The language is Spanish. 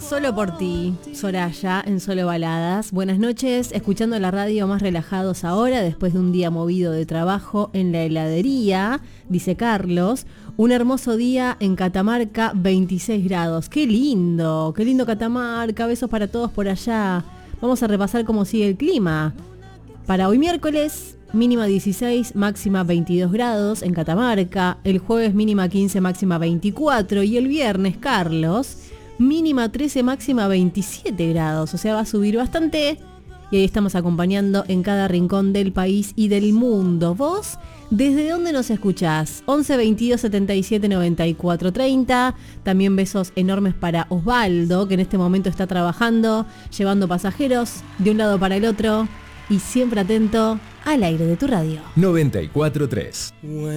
Solo por ti, Soraya, en Solo Baladas. Buenas noches, escuchando la radio más relajados ahora, después de un día movido de trabajo en la heladería, dice Carlos. Un hermoso día en Catamarca, 26 grados. ¡Qué lindo Catamarca! Besos para todos por allá. Vamos a repasar cómo sigue el clima. Para hoy miércoles, mínima 16, máxima 22 grados en Catamarca. El jueves mínima 15, máxima 24. Y el viernes, Carlos, mínima 13, máxima 27 grados. O sea, va a subir bastante. Y ahí estamos acompañando en cada rincón del país y del mundo. ¿Vos desde dónde nos escuchás? 11 22 77 94 30. También besos enormes para Osvaldo, que en este momento está trabajando, llevando pasajeros de un lado para el otro. Y siempre atento al aire de tu radio. 94.3.